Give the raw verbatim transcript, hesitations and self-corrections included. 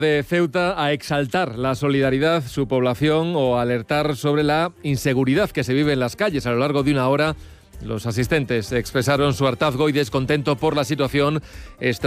de Ceuta a exaltar la solidaridad, su población, o a alertar sobre la inseguridad que se vive en las calles. A lo largo de una hora, los asistentes expresaron su hartazgo y descontento por la situación extra